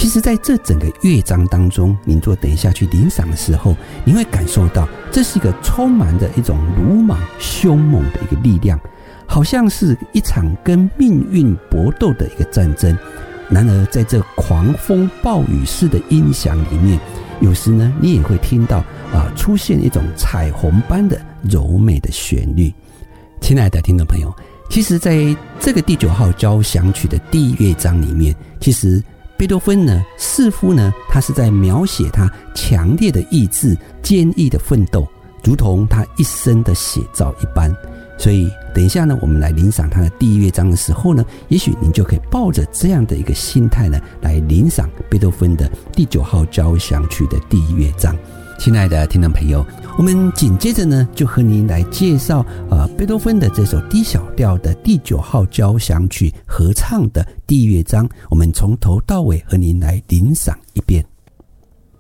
其实在这整个乐章当中，您等一下去聆赏的时候，你会感受到这是一个充满着一种鲁莽凶猛的一个力量，好像是一场跟命运搏斗的一个战争。然而在这狂风暴雨式的音响里面，有时呢你也会听到出现一种彩虹般的柔美的旋律。亲爱的听众朋友，其实在这个第9号交响曲的第1乐章里面，其实贝多芬呢似乎呢他是在描写他强烈的意志、坚毅的奋斗，如同他一生的写照一般。所以等一下呢，我们来聆赏他的第1乐章的时候呢，也许您就可以抱着这样的一个心态呢，来聆赏贝多芬的第9号交响曲的第1乐章。亲爱的听众朋友，我们紧接着呢，就和您来介绍贝多芬的这首 D 小调的第9号交响曲合唱的第1乐章，我们从头到尾和您来聆赏一遍。